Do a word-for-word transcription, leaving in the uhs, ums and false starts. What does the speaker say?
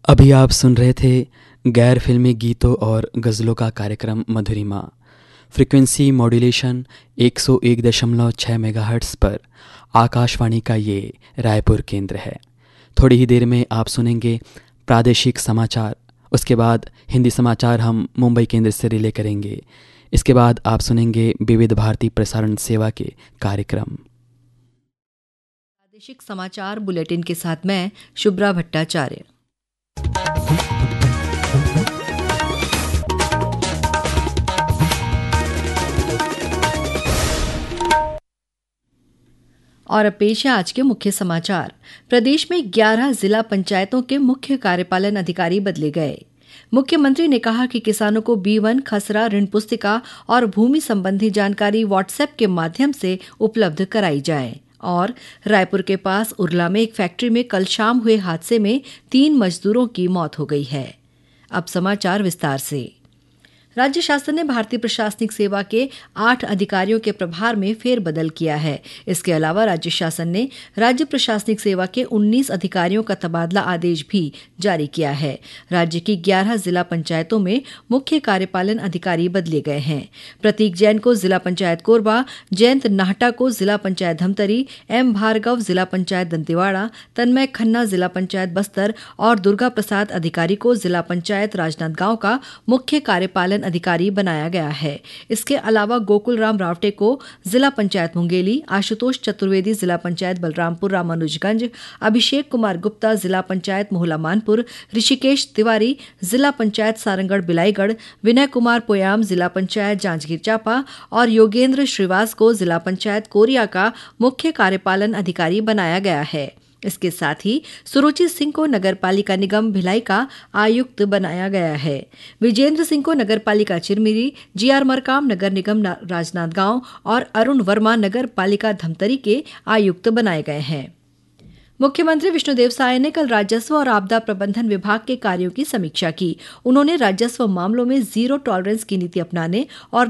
अभी आप सुन रहे थे गैर फिल्मी गीतों और गज़लों का कार्यक्रम मधुरिमा। फ्रीक्वेंसी मॉड्यूलेशन एक सौ एक दशमलव छः मेगाहर्ट्ज़ पर आकाशवाणी का ये रायपुर केंद्र है। थोड़ी ही देर में आप सुनेंगे प्रादेशिक समाचार। उसके बाद हिंदी समाचार हम मुंबई केंद्र से रिले करेंगे। इसके बाद आप सुनेंगे विविध भारती प्रसारण सेवा के कार्यक्रम। प्रादेशिक समाचार बुलेटिन के साथ मैं शुभ्रा भट्टाचार्य। और अब पेश है आज के मुख्य समाचार। प्रदेश में ग्यारह जिला पंचायतों के मुख्य कार्यपालन अधिकारी बदले गए। मुख्यमंत्री ने कहा कि किसानों को बी वन, खसरा, ऋण पुस्तिका और भूमि संबंधी जानकारी व्हाट्सएप के माध्यम से उपलब्ध कराई जाए। और रायपुर के पास उरला में एक फैक्ट्री में कल शाम हुए हादसे में तीन मजदूरों की मौत हो गई है। अब समाचार विस्तार से। राज्य शासन ने भारतीय प्रशासनिक सेवा के आठ अधिकारियों के प्रभार में फेरबदल किया है। इसके अलावा राज्य शासन ने राज्य प्रशासनिक सेवा के उन्नीस अधिकारियों का तबादला आदेश भी जारी किया है। राज्य की ग्यारह जिला पंचायतों में मुख्य कार्यपालन अधिकारी बदले गए हैं। प्रतीक जैन को जिला पंचायत कोरबा, जयंत नाहटा को जिला पंचायत धमतरी, एम भार्गव जिला पंचायत दंतेवाड़ा, तन्मय खन्ना जिला पंचायत बस्तर और दुर्गा प्रसाद अधिकारी को जिला पंचायत राजनांदगांव का मुख्य कार्यपालन अधिकारी बनाया गया है। इसके अलावा गोकुल राम रावटे को जिला पंचायत मुंगेली, आशुतोष चतुर्वेदी जिला पंचायत बलरामपुर रामानुजगंज, अभिषेक कुमार गुप्ता जिला पंचायत मोहला मानपुर, ऋषिकेश तिवारी जिला पंचायत सारंगढ़ बिलाईगढ़, विनय कुमार पोयाम जिला पंचायत जांजगीर चांपा और योगेंद्र श्रीवास को जिला पंचायत कोरिया का मुख्य कार्यपालन अधिकारी बनाया गया है। इसके साथ ही सुरुचि सिंह को नगरपालिका निगम भिलाई का आयुक्त बनाया गया है। विजेंद्र सिंह को नगरपालिका चिरमिरी, जी आर मरकाम नगर निगम राजनांदगांव और अरुण वर्मा नगर पालिका धमतरी के आयुक्त बनाए गए हैं। मुख्यमंत्री विष्णुदेव साय ने कल राजस्व और आपदा प्रबंधन विभाग के कार्यों की समीक्षा की। उन्होंने राजस्व मामलों में जीरो टॉलरेंस की नीति अपनाने और